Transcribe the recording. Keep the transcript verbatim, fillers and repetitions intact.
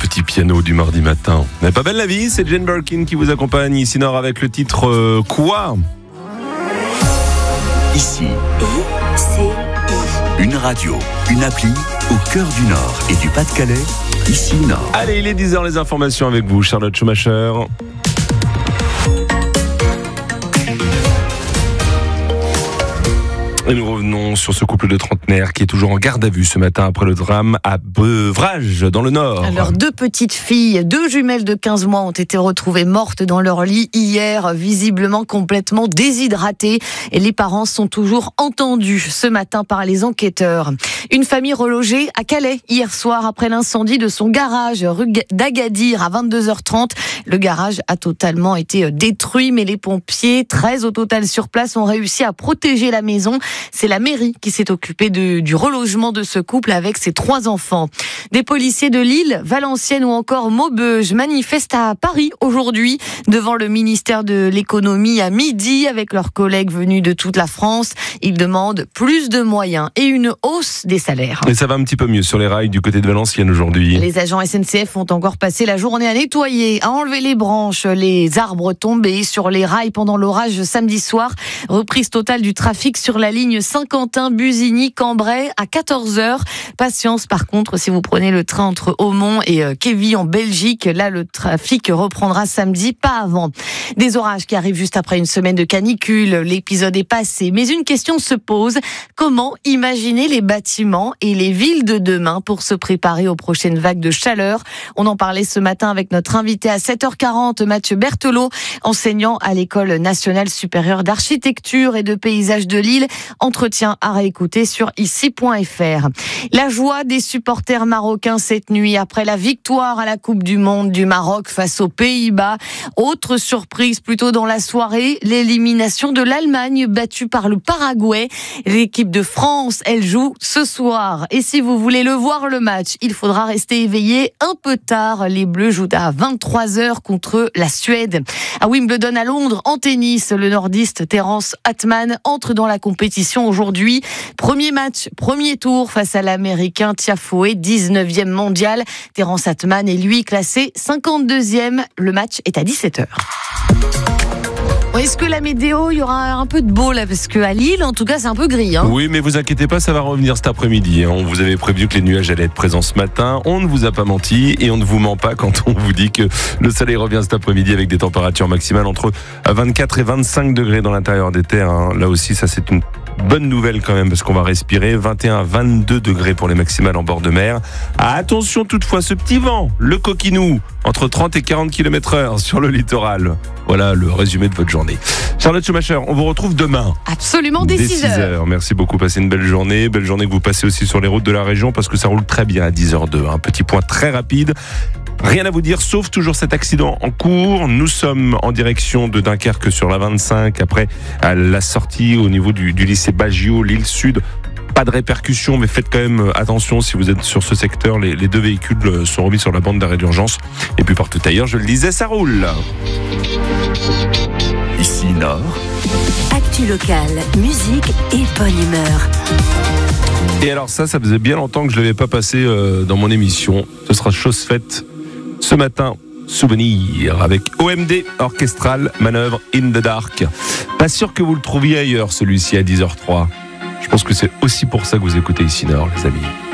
petit piano du mardi matin. Mais pas belle la vie, c'est Jane Birkin qui vous accompagne ici Nord avec le titre euh, Quoi ? Ici, I, C, I. une radio, une appli au cœur du Nord et du Pas-de-Calais. Ici Nord. Allez, il est dix heures, les informations avec vous, Charlotte Schumacher. Et nous revenons sur ce couple de trentenaires qui est toujours en garde à vue ce matin après le drame à Beuvrages, dans le Nord. Alors, deux petites filles, deux jumelles de quinze mois ont été retrouvées mortes dans leur lit hier, visiblement complètement déshydratées. Et les parents sont toujours entendus ce matin par les enquêteurs. Une famille relogée à Calais hier soir après l'incendie de son garage rue d'Agadir à vingt-deux heures trente. Le garage a totalement été détruit, mais les pompiers, treize au total sur place, ont réussi à protéger la maison. C'est la mairie qui s'est occupée de, du relogement de ce couple avec ses trois enfants. Des policiers de Lille, Valenciennes ou encore Maubeuge manifestent à Paris aujourd'hui devant le ministère de l'économie à midi avec leurs collègues venus de toute la France. Ils demandent plus de moyens et une hausse des salaires. Et ça va un petit peu mieux sur les rails du côté de Valenciennes aujourd'hui. Les agents S N C F ont encore passé la journée à nettoyer, à enlever les branches, les arbres tombés sur les rails pendant l'orage samedi soir. Reprise totale du trafic sur la ligne Saint-Quentin-Busigny-Cambrai à quatorze heures. Patience par contre si vous prenez le train entre Aumont et Kévy en Belgique. Là, le trafic reprendra samedi, pas avant. Des orages qui arrivent juste après une semaine de canicule. L'épisode est passé. Mais une question se pose. Comment imaginer les bâtiments et les villes de demain pour se préparer aux prochaines vagues de chaleur? On en parlait ce matin avec notre invité à sept heures quarante, Mathieu Berthelot, enseignant à l'École nationale supérieure d'architecture et de paysage de Lille. Entretien à réécouter sur ici point f r. La joie des supporters marocains cette nuit après la victoire à la Coupe du Monde du Maroc face aux Pays-Bas. Autre surprise plutôt dans la soirée, l'élimination de l'Allemagne battue par le Paraguay. L'équipe de France, elle joue ce soir. Et si vous voulez le voir le match, il faudra rester éveillé un peu tard. Les Bleus jouent à vingt-trois heures contre la Suède. À Wimbledon à Londres, en tennis, le nordiste Terence Attman entre dans la compétition aujourd'hui. Premier match, premier tour face à l'américain Tiafoe, dix-neuvième mondial. Terence Attman est lui classé cinquante-deuxième. Le match est à dix-sept heures. Est-ce que la météo, il y aura un peu de beau là? Parce qu'à Lille, en tout cas, c'est un peu gris. Hein. Oui, mais vous inquiétez pas, ça va revenir cet après-midi. On vous avait prévu que les nuages allaient être présents ce matin. On ne vous a pas menti et on ne vous ment pas quand on vous dit que le soleil revient cet après-midi avec des températures maximales entre vingt-quatre et vingt-cinq degrés dans l'intérieur des terres. Hein. Là aussi, ça c'est une bonne nouvelle quand même parce qu'on va respirer. vingt et un à vingt-deux degrés pour les maximales en bord de mer. Ah, attention toutefois, ce petit vent, le coquinou, entre trente et quarante kilomètres heure sur le littoral. Voilà le résumé de votre journée. Charlotte Schumacher, on vous retrouve demain. Absolument, dès six heures. Merci beaucoup, passez une belle journée. Belle journée que vous passez aussi sur les routes de la région parce que ça roule très bien à dix heures deux. Un petit point très rapide. Rien à vous dire, sauf toujours cet accident en cours. Nous sommes en direction de Dunkerque sur la vingt-cinq, après la sortie au niveau du, du lycée Baggio, l'île Sud. Pas de répercussions, mais faites quand même attention si vous êtes sur ce secteur. Les, les deux véhicules sont remis sur la bande d'arrêt d'urgence. Et puis partout ailleurs, je le disais, ça roule. Ici Nord. Actu locale, musique et bonne humeur. Et alors ça, ça faisait bien longtemps que je ne l'avais pas passé euh, dans mon émission. Ce sera chose faite ce matin. Souvenir avec O M D, Orchestral Manœuvre in the Dark. Pas sûr que vous le trouviez ailleurs, celui-ci à dix heures zéro trois. Je pense que c'est aussi pour ça que vous écoutez ici Nord, les amis.